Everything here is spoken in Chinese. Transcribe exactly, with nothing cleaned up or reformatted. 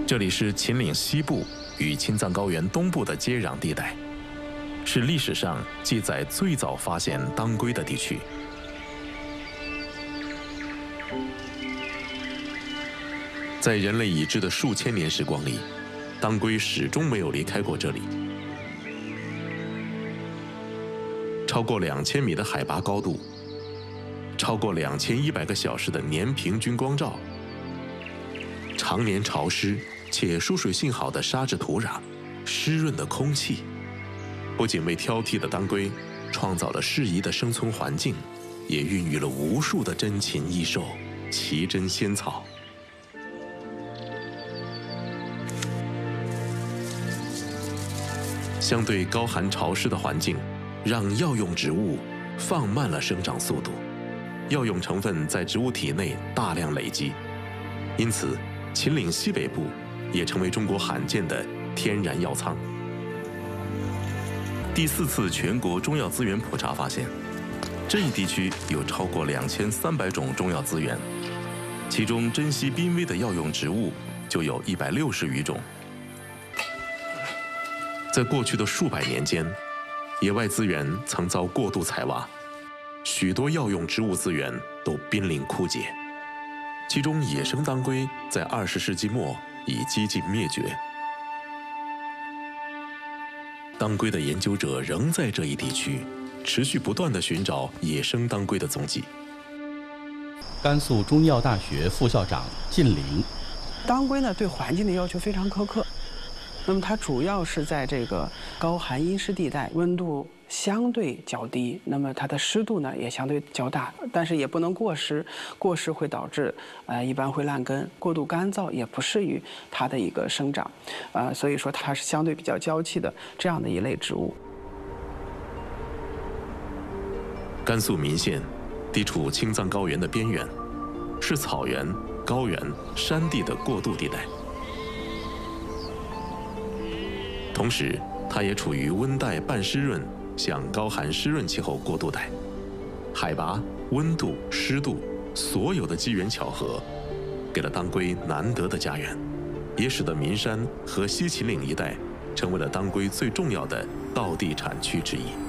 这里是秦岭西部与青藏高原东部的接壤地带，是历史上记载最早发现当归的地区。在人类已知的数千年时光里，当归始终没有离开过这里。超过两千米的海拔高度，超过两千一百个小时的年平均光照，常年潮湿且疏水性好的沙质土壤，湿润的空气，不仅为挑剔的当归创造了适宜的生存环境，也孕育了无数的珍禽异兽、奇珍仙草。相对高寒潮湿的环境，让药用植物放慢了生长速度，药用成分在植物体内大量累积，因此秦岭西北部也成为中国罕见的天然药仓。第四次全国中药资源普查发现，这一地区有超过两千三百种中药资源，其中珍稀濒危的药用植物就有一百六十余种。在过去的数百年间，野外资源曾遭过度采挖，许多药用植物资源都濒临枯竭。其中野生当归在二十世纪末已几近灭绝。当归的研究者仍在这一地区持续不断地寻找野生当归的踪迹。 甘肃中医药大学副校长靳玲， 当归呢对环境的要求非常苛刻，那么它主要是在这个高寒阴湿地带，温度相对较低，那么它的湿度呢也相对较大，但是也不能过湿，过湿会导致呃一般会烂根，过度干燥也不适于它的一个生长，呃所以说它是相对比较娇气的这样的一类植物。 甘肃岷县地处青藏高原的边缘，是草原、高原、山地的过渡地带。同时，它也处于温带半湿润向高寒湿润气候过渡带，海拔、温度、湿度，所有的机缘巧合，给了当归难得的家园，也使得岷山和西秦岭一带成为了当归最重要的道地产区之一。